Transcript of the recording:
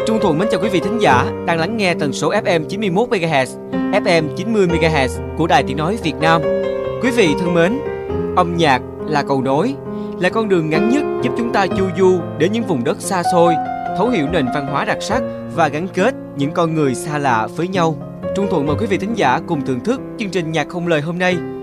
Trung Thuận mến chào quý vị thính giả đang lắng nghe tần số FM 91 MHz, FM 90 MHz của Đài Tiếng nói Việt Nam. Quý vị thân mến, âm nhạc là cầu nối, là con đường ngắn nhất giúp chúng ta chu du đến những vùng đất xa xôi, thấu hiểu nền văn hóa đặc sắc và gắn kết những con người xa lạ với nhau. Trung Thuận mời quý vị thính giả cùng thưởng thức chương trình nhạc không lời hôm nay